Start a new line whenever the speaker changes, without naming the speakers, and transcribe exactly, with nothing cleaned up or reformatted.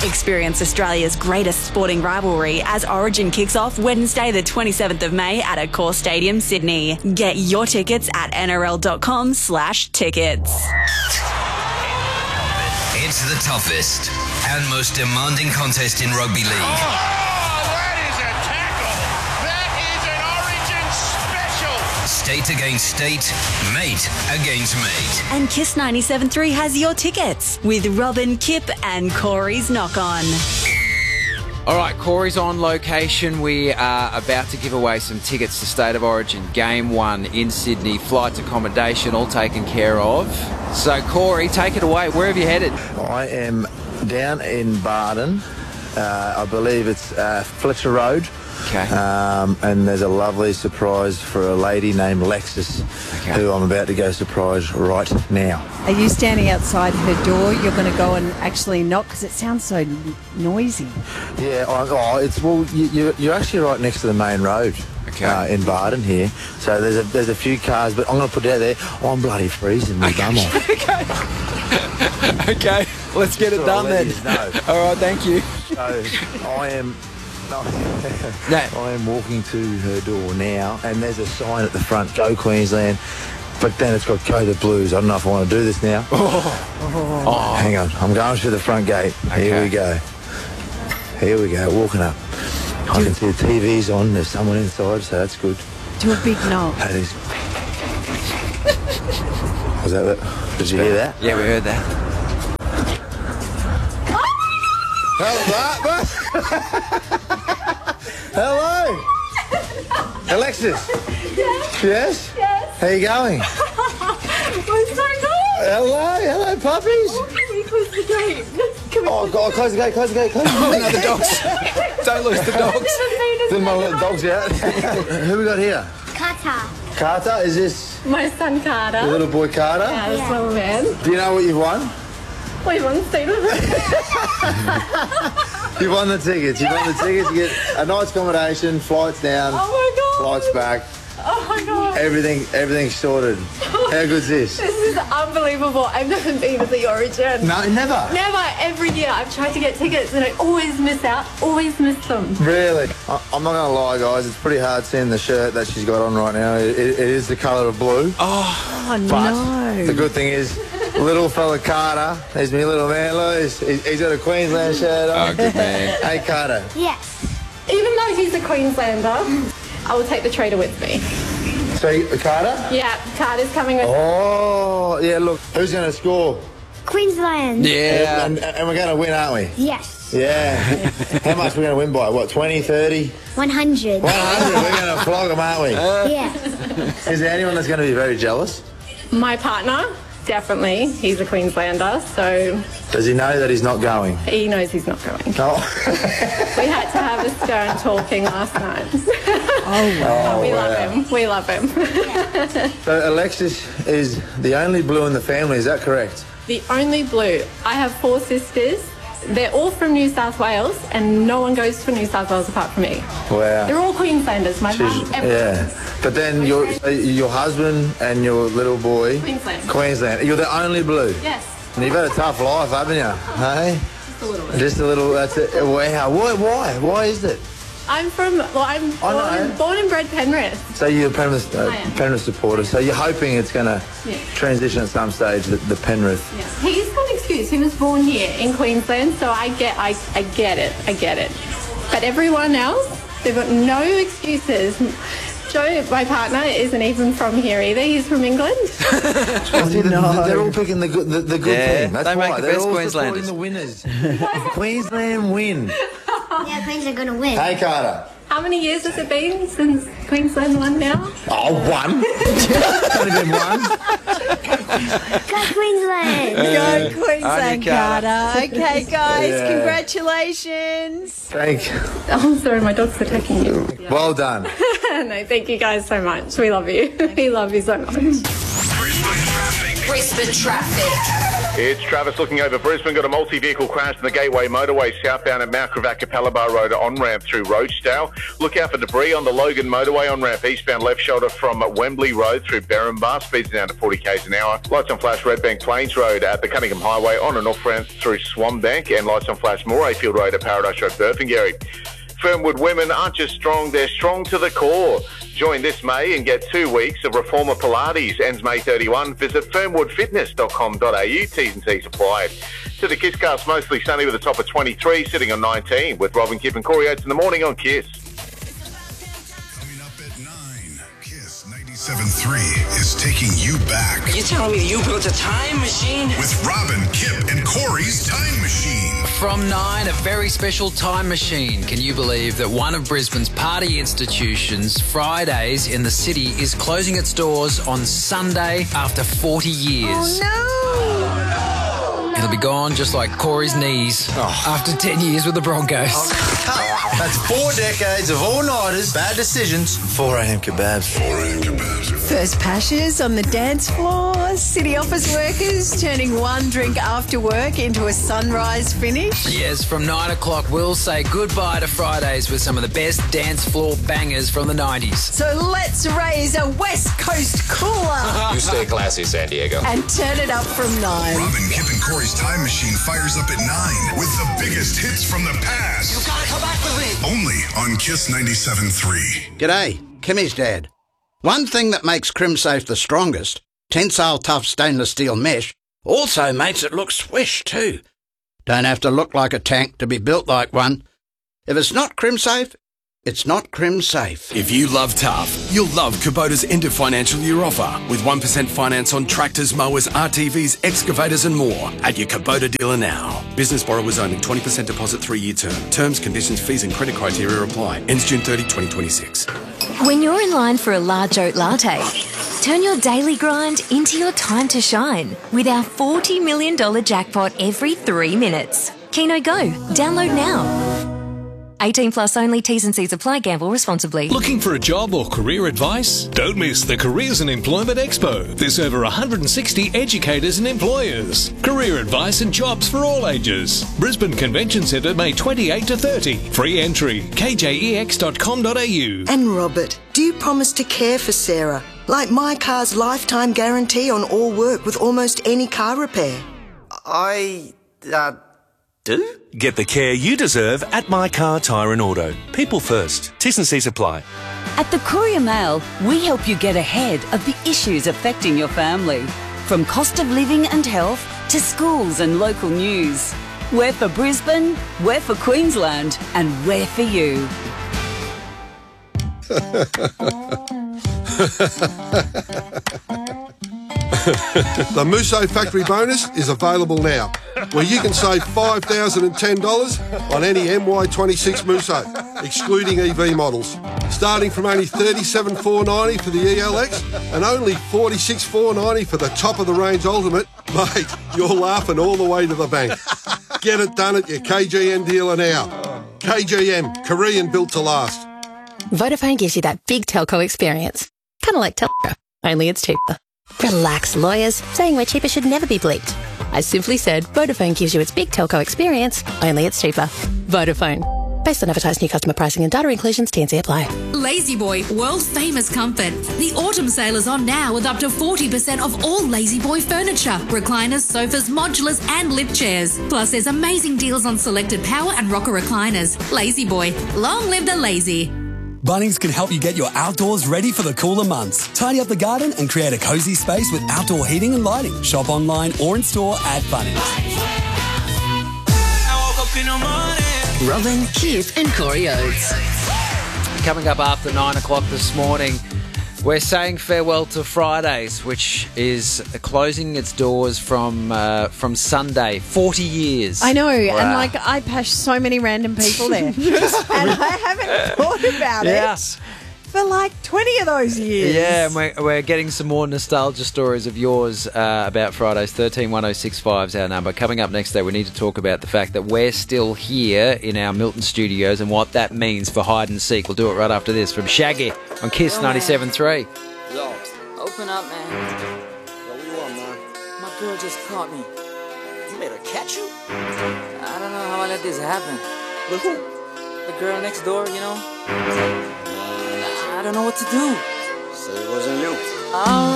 Experience Australia's greatest sporting rivalry as Origin kicks off Wednesday the twenty-seventh of May at Accor Stadium, Sydney. Get your tickets at N R L dot com slash tickets.
It's the toughest and most demanding contest in rugby league.
Oh, that is a tackle. That is an Origin special.
State against state, mate against mate.
And Kiss ninety-seven point three has your tickets with Robin, Kip and Corey's Knock On.
All right, Corey's on location. We are about to give away some tickets to State of Origin Game one in Sydney. Flights, accommodation, all taken care of. So, Corey, take it away. Where have you headed?
I am down in Barden. Uh, I believe it's uh, Fletcher Road.
Okay.
Um, and there's a lovely surprise for a lady named Lexus,
Okay.
who I'm about to go surprise right now.
Are you standing outside her door? You're going to go and actually knock because it sounds so n- noisy.
Yeah, I, oh, it's well, you, you, you're actually right next to the main road.
Okay.
Uh, in Barden here, so there's a there's a few cars, but I'm going to put it out there. Oh, I'm bloody freezing my bum off.
Okay. Okay, let's get it
Sure,
done
I'll let
then.
yous know.
All right, thank you.
So I am. No,
No.
I am walking to her door now, and there's a sign at the front, Go Queensland, but then it's got Go the Blues. I don't know if I want to do this now.
Oh.
Hang on, I'm going through the front gate. Here
Okay.
we go. Here we go, walking up. I can see the T V's on, there's someone inside, so that's good.
Do a big knock.
That is... Was that it? Did you hear that?
Yeah, we heard that.
Hello, Hello. Alexis.
Yes.
Yes?
Yes.
How you going?
We're so good.
Hello, hello, puppies.
Can we close the gate? Can we
Oh, God, close the gate, close the gate, close the gate.
No, the dogs. Don't lose the dogs.
Then my little dog's out. Who we got here?
Carter.
Carter, is this
My son Carter.
your little boy Carter?
Yeah, this little man.
Do you know what you've won?
We won State of Origin.
You won the tickets. You won the tickets. You get a night's accommodation, flights down,
Oh my god.
flights back.
Oh my god.
Everything, everything's sorted. How good's this?
This is unbelievable. I've never been to the Origin.
No, never.
Never. Every year I've tried to get tickets and I always miss out. Always miss them.
Really? I, I'm not going to lie, guys. It's pretty hard seeing the shirt that she's got on right now. It, it, it is the colour of blue.
Oh,
Oh,
But
no.
the good thing is, little fella Carter, there's me little man, look, he's, he's got a Queensland shirt on.
oh good man.
Hey, Carter.
Yes. Even though he's a Queenslander, I will take the trader with me.
So, Carter?
Yeah, Carter's coming with
Oh, yeah, look. Who's going to score?
Queensland.
Yeah.
And, and we're going to win, aren't we?
Yes.
Yeah. How much are we going to win by? What, twenty, thirty?
one hundred.
one hundred. We're going to flog them, aren't we?
Yeah.
Is there anyone that's going to be very jealous?
my partner. Definitely. He's a Queenslander, so
Does he know that he's not going?
he knows he's not going.
No.
We had to have a stern talking last night.
Oh, wow.
we
wow.
love him. We love him.
So Alexis is the only blue in the family, is that correct?
The only blue. I have four sisters. They're all from New South Wales, and no one goes to New South Wales apart from me.
Wow.
They're all Queenslanders. My mum,
She's-
everyone.
yeah. But then your your husband and your little boy,
Queensland.
Queensland. You're the only blue.
Yes.
And you've had a tough life, haven't you? Hey?
Just a little bit.
Just a little. That's it. Wow. Why? Why? Why is it?
I'm from, well, I'm
I know.
born, born and bred Penrith.
So you're a Penrith, uh,
I am.
Penrith supporter. So you're hoping it's going to
Yeah.
transition at some stage, the, the Penrith.
Yeah. He's got an excuse. He was born here in Queensland, so I get, I, I get it. I get it. But everyone else, they've got no excuses. Joe, my partner, isn't even from here either. He's from England.
Oh, see,
no.
They're all picking the good, the, the good
Yeah,
team. That's
they make
why.
the
They're
best
all
Queenslanders.
supporting the winners. Queensland win.
Yeah, Queensland are going to win.
Hey, Carter.
How many years has it been since Queensland won now?
Oh, one. It's only been one.
Go Queensland.
Go Queensland,
Okay, Carter.
Carter. Okay, guys,
Yeah.
congratulations.
Thank you.
Oh, sorry, my dog's attacking you.
Well done.
No, thank you guys so much. We love you. We love you so much.
Brisbane traffic.
Brisbane traffic.
It's Travis looking over Brisbane. Got a multi-vehicle crash in the Gateway Motorway southbound at Mount Cravac Capalabar Road on-ramp through Rochedale. Look out for debris on the Logan Motorway on-ramp eastbound left shoulder from Wembley Road through Berrinbar. Speeds down to forty k's an hour. Lights on flash Redbank Plains Road at the Cunningham Highway on and off-ramp through Swambank. And lights on flash Morayfield Road at Paradise Road, Burpengary. Fernwood women aren't just strong, they're strong to the core. Join this May and get two weeks of Reformer Pilates. Ends May thirty-first. Visit fernwood fitness dot com dot a u. T's and C's apply. To the Kisscast, mostly sunny with a top of twenty-three, sitting on nineteen with Robin, Kip and Corey Oates in the morning on Kiss.
Coming up at nine, Kiss ninety-seven point three is taking you back.
You telling me you built a time machine?
With Robin, Kip and Corey's Time Machine.
From nine, a very special time machine. Can you believe that one of Brisbane's party institutions, Fridays in the City, is closing its doors on Sunday after forty years?
Oh, no!
It'll be gone just like Corey's knees oh. after ten years with the Broncos.
Oh, that's four decades of all-nighters, bad decisions, four a.m. kebabs.
four a.m. kebabs.
First pashes on the dance floor, city office workers turning one drink after work into a sunrise finish.
Yes, from nine o'clock, we'll say goodbye to Fridays with some of the best dance floor bangers from the nineties.
So let's raise a West Coast cooler.
You stay classy, San Diego.
And turn it up from nine.
Robin, Kip and Corey's Time Machine fires up at nine with the biggest hits from the past.
You gotta come back with me.
Only on Kiss ninety-seven point three.
G'day, Kimmy's dad. One thing that makes CrimSafe the strongest, tensile tough stainless steel mesh, also makes it look swish too. Don't have to look like a tank to be built like one. If it's not CrimSafe, it's not CrimSafe.
If you love tough, you'll love Kubota's end of financial year offer with one percent finance on tractors, mowers, R T Vs, excavators and more at your Kubota dealer now. Business borrowers only, twenty percent deposit, three-year term. Terms, conditions, fees and credit criteria apply. Ends June thirtieth, twenty twenty-six.
When you're in line for a large oat latte, turn your daily grind into your time to shine with our forty million dollars jackpot every three minutes. Keno Go. Download now. eighteen plus only. T's and C's apply. Gamble responsibly.
Looking for a job or career advice? Don't miss the Careers and Employment Expo. There's over one hundred sixty educators and employers. Career advice and jobs for all ages. Brisbane Convention Centre, May twenty-eighth to thirtieth. Free entry. k j e x dot com dot a u.
And Robert, do you promise to care for Sarah? Like My Car's lifetime guarantee on all work with almost any car repair.
I, uh... do? Get the care you deserve at My Car Tyre and Auto. People first. T's and C's apply.
At the Courier Mail, we help you get ahead of the issues affecting your family. From cost of living and health to schools and local news. We're for Brisbane, we're for Queensland, and we're for you.
The Musso Factory Bonus is available now, where you can save five thousand ten dollars on any M Y twenty-six Musso, excluding E V models, starting from only thirty-seven thousand four hundred ninety dollars for the E L X and only forty-six thousand four hundred ninety dollars for the top-of-the-range Ultimate. Mate, you're laughing all the way to the bank. Get it done at your K G M dealer now. K G M, Korean built to last.
Vodafone gives you that big telco experience. Kind of like telco, only it's cheaper. Relax, lawyers. Saying we're cheaper should never be bleeped. I simply said Vodafone gives you its big telco experience, only it's cheaper. Vodafone. Based on advertised new customer pricing and data inclusions, T and C apply.
Lazy Boy, world famous comfort. The autumn sale is on now with up to forty percent off all Lazy Boy furniture, recliners, sofas, modulars and lift chairs. Plus there's amazing deals on selected power and rocker recliners. Lazy Boy, long live the lazy.
Bunnings can help you get your outdoors ready for the cooler months. Tidy up the garden and create a cosy space with outdoor heating and lighting. Shop online or in store at Bunnings.
Robin, Kip and Corey Oates.
Coming up after nine o'clock this morning, we're saying farewell to Fridays, which is closing its doors from uh, from Sunday. forty years.
I know,
Wow.
and like I pash so many random people there, and I haven't thought about
Yeah.
it for like twenty of those years.
Yeah, and we're, we're getting some more nostalgia stories of yours uh, about Fridays. thirteen one oh six five is our number. Coming up next, though, we need to talk about the fact that we're still here in our Milton studios and what that means for hide and seek. We'll do it right after this from Shaggy on Kiss ninety-seven point three.
Yo, open up, man.
What do you want, man?
My girl just caught me.
You made her catch you?
I don't know how I let this happen.
With who?
The girl next door, you know? I don't know what to do.
So it wasn't you.
All